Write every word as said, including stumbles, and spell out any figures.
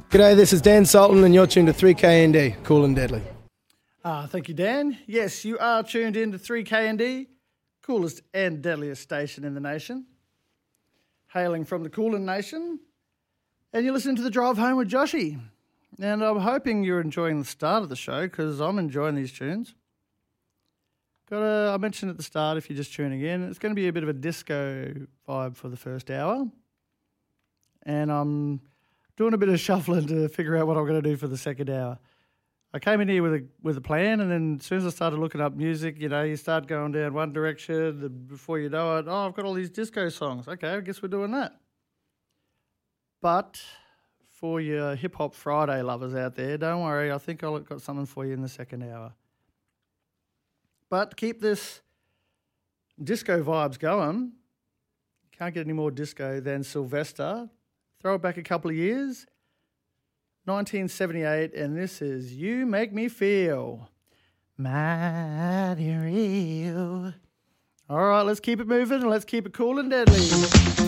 G'day, this is Dan Sultan and you're tuned to three K N D, Cool and Deadly. Ah, thank you, Dan. Yes, you are tuned in to three K N D, coolest and deadliest station in the nation. Hailing from the Coolin Nation. And you're listening to The Drive Home with Joshy. And I'm hoping you're enjoying the start of the show because I'm enjoying these tunes. Got a, I mentioned at the start, if you're just tuning in, it's going to be a bit of a disco vibe for the first hour. And I'm doing a bit of shuffling to figure out what I'm going to do for the second hour. I came in here with a with a plan, and then as soon as I started looking up music, you know, you start going down one direction, and before you know it, oh, I've got all these disco songs. Okay, I guess we're doing that. But for your hip-hop Friday lovers out there, don't worry, I think I've got something for you in the second hour. But keep this disco vibes going. Can't get any more disco than Sylvester. Throw it back a couple of years. nineteen seventy-eight, and this is You Make Me Feel Mighty Real. All right, let's keep it moving and let's keep it cool and deadly.